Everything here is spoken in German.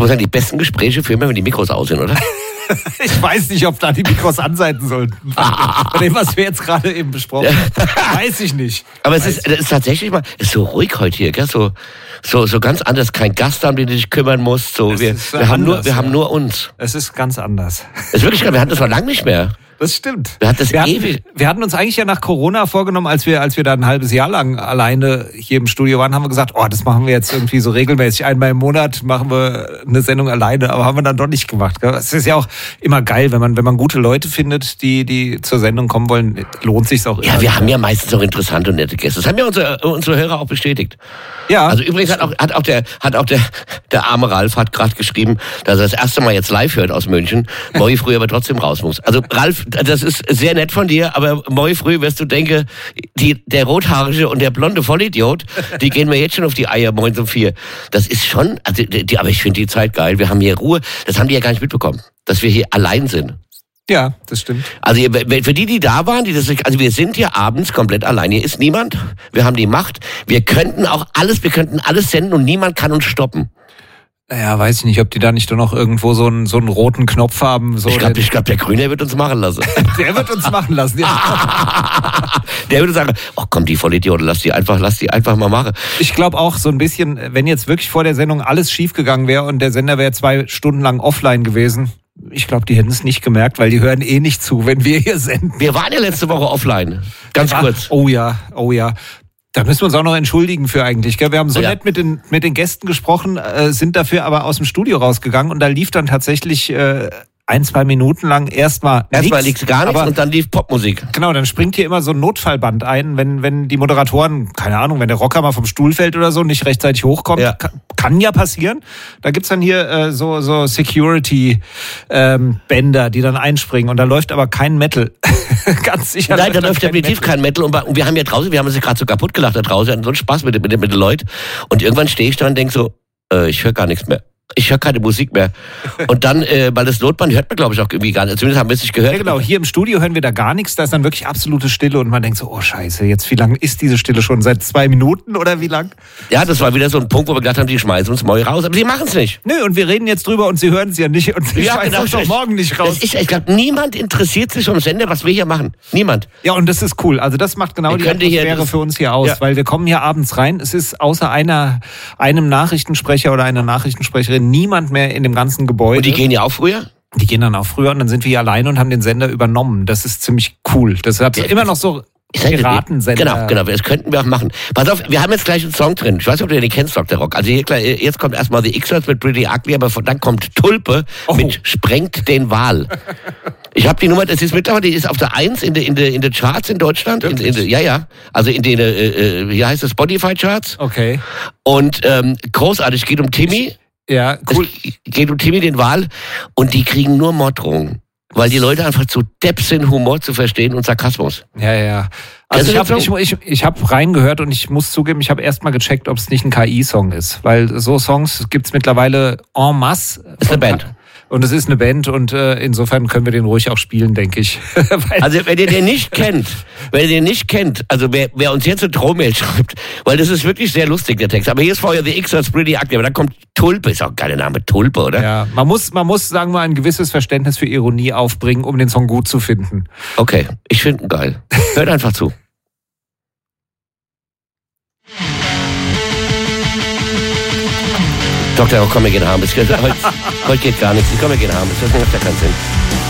muss sagen, die besten Gespräche führen wir, wenn die Mikros aus sind, oder? Ich weiß nicht, ob da die Mikros an sein sollten. Von dem, was wir jetzt gerade eben besprochen haben. Weiß ich nicht. Aber es ist tatsächlich mal, ist so ruhig heute hier, gell? So ganz anders. Kein Gast, um den du dich kümmern musst. So, wir haben nur uns. Es ist ganz anders. Es ist wirklich, wir hatten das noch lange nicht mehr. Das stimmt. Wir hatten uns eigentlich ja nach Corona vorgenommen, als wir da ein halbes Jahr lang alleine hier im Studio waren, haben wir gesagt, das machen wir jetzt irgendwie so regelmäßig. Einmal im Monat machen wir eine Sendung alleine, aber haben wir dann doch nicht gemacht. Es ist ja auch immer geil, wenn man gute Leute findet, die zur Sendung kommen wollen, lohnt sich's auch immer. Ja, wir haben ja meistens auch interessante und nette Gäste. Das haben ja unsere Hörer auch bestätigt. Ja. Also übrigens hat auch der arme Ralf hat gerade geschrieben, dass er das erste Mal jetzt live hört aus München. Morgen früh aber trotzdem raus muss. Also Ralf, das ist sehr nett von dir, aber morgen früh wirst du denken, der rothaarige und der blonde Vollidiot, die gehen mir jetzt schon auf die Eier morgens um 4. Das ist schon, aber ich finde die Zeit geil. Wir haben hier Ruhe. Das haben die ja gar nicht mitbekommen, dass wir hier allein sind. Ja, das stimmt. Also für die da waren, also wir sind hier abends komplett allein. Hier ist niemand. Wir haben die Macht. Wir könnten alles senden und niemand kann uns stoppen. Naja, weiß ich nicht, ob die da nicht doch noch irgendwo so einen roten Knopf haben. So ich glaube, der Grüne wird uns machen lassen. Der wird uns machen lassen, ja. Der würde sagen, komm, die Vollidioten, lass die einfach mal machen. Ich glaube auch so ein bisschen, wenn jetzt wirklich vor der Sendung alles schiefgegangen wäre und der Sender wäre 2 Stunden lang offline gewesen, ich glaube, die hätten es nicht gemerkt, weil die hören nicht zu, wenn wir hier senden. Wir waren ja letzte Woche offline. Ganz kurz. Oh ja. Da müssen wir uns auch noch entschuldigen für eigentlich. Gell? Wir haben so nett mit den Gästen gesprochen, sind dafür aber aus dem Studio rausgegangen und da lief dann tatsächlich 1-2 Minuten lang erstmal lief gar nichts und dann lief Popmusik. Genau, dann springt hier immer so ein Notfallband ein, wenn die Moderatoren, keine Ahnung, wenn der Rocker mal vom Stuhl fällt oder so, nicht rechtzeitig hochkommt. Ja. Kann ja passieren. Da gibt's dann hier so Security-Bänder, die dann einspringen und da läuft aber kein Metal. Ganz sicher. Nein, da läuft definitiv kein Metal und wir haben ja draußen, wir haben uns gerade so kaputt gelacht da draußen, wir hatten so einen Spaß mit den Leuten und irgendwann stehe ich da und denke so, ich höre gar nichts mehr. Ich höre keine Musik mehr. Und dann, weil das Notband hört man, glaube ich, auch irgendwie gar nicht. Zumindest haben wir es nicht gehört. Ja, genau. Hier im Studio hören wir da gar nichts. Da ist dann wirklich absolute Stille und man denkt so, scheiße, jetzt wie lang ist diese Stille schon? Seit 2 Minuten oder wie lang? Ja, das war wieder so ein Punkt, wo wir gedacht haben, die schmeißen uns morgen raus. Aber sie machen es nicht. Nö, und wir reden jetzt drüber und sie hören es ja nicht und sie schmeißen uns doch morgen nicht raus. Ich glaube, niemand interessiert sich um Sender, was wir hier machen. Niemand. Ja, und das ist cool. Also das macht genau die Atmosphäre für uns hier aus. Ja. Weil wir kommen hier abends rein. Es ist außer einem Nachrichtensprecher oder einer Nachrichtensprecherin niemand mehr in dem ganzen Gebäude. Und die gehen ja auch früher? Die gehen dann auch früher und dann sind wir hier alleine und haben den Sender übernommen. Das ist ziemlich cool. Das hat immer noch so Piratensender. Genau, das könnten wir auch machen. Pass auf, wir haben jetzt gleich einen Song drin. Ich weiß nicht, ob du den kennst, Dr. Rock. Also jetzt kommt erstmal The X-Words mit Pretty Ugly, aber dann kommt Tulpe mit Sprengt den Wal. Ich habe die Nummer, das ist mittlerweile, die ist auf der 1 in der Charts in Deutschland. Ja. Also in den, wie heißt das, Spotify-Charts. Okay. Und großartig, geht um Timmy. Ja, cool. Es geht um Timmy den Wal und die kriegen nur Morddrohungen. Weil die Leute einfach zu depp sind, Humor zu verstehen und Sarkasmus. Ja. Also ich hab reingehört und ich muss zugeben, ich habe erst mal gecheckt, ob es nicht ein KI-Song ist. Weil so Songs gibt's mittlerweile en masse. Ist eine Band. Und es ist eine Band und insofern können wir den ruhig auch spielen, denke ich. Also wenn ihr den nicht kennt, also wer uns jetzt eine Drohmail schreibt, weil das ist wirklich sehr lustig, der Text. Aber hier ist vorher The X-Words Pretty Ugly, aber dann kommt Tulpe, ist auch ein geiler Name, Tulpe, oder? Ja, man muss, sagen wir, ein gewisses Verständnis für Ironie aufbringen, um den Song gut zu finden. Okay, ich finde ihn geil. Hört einfach zu. Dr. Komm, wir gehen haben. Heute geht gar nichts. Komm, wir gehen haben. Das macht ja keinen Sinn.